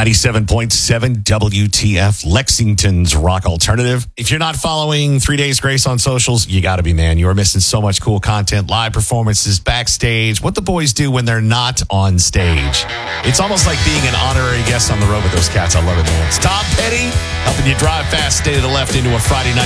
97.7 WTF, Lexington's rock alternative. If you're not following 3 Days Grace on socials, you got to be, man. You are missing so much cool content, live performances, backstage, what the boys do when they're not on stage. It's almost like being an honorary guest on the road with those cats. I love it, man. It's Tom Petty helping you drive fast, stay to the left into a Friday night